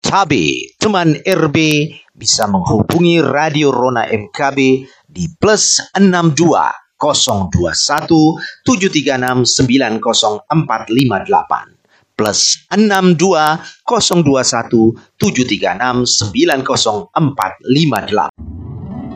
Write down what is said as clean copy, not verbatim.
Tabe, teman RB bisa menghubungi Radio Rona MKB di +62 021 736 90458 +62 021 736 90458.